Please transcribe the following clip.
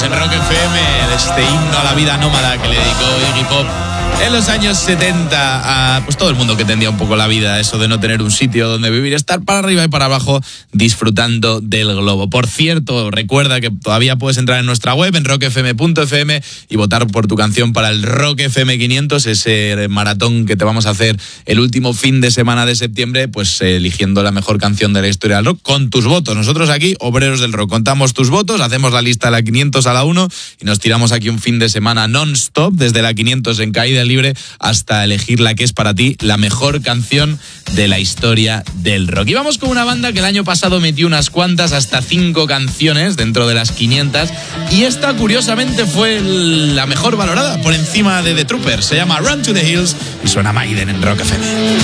en Rock FM, de este himno a la vida nómada que le dedicó Iggy Pop en los años 70 a pues todo el mundo que tendía un poco la vida, eso de no tener un sitio donde vivir, estar para arriba y para abajo disfrutando del globo. Por cierto, recuerda que todavía puedes entrar en nuestra web, en rockfm.fm, y votar por tu canción para el Rock FM 500, ese maratón que te vamos a hacer el último fin de semana de septiembre, pues eligiendo la mejor canción de la historia del rock con tus votos. Nosotros aquí, Obreros del Rock, contamos tus votos, hacemos la lista de la 500 a la 1 y nos tiramos aquí un fin de semana non-stop, desde la 500 en caída libre hasta elegir la que es para ti la mejor canción de la historia del rock. Y vamos con una banda que el año pasado metió unas cuantas, hasta 5 canciones dentro de las 500, y esta curiosamente fue la mejor valorada por encima de The Troopers. Se llama Run to the Hills y suena Maiden en Rock FM.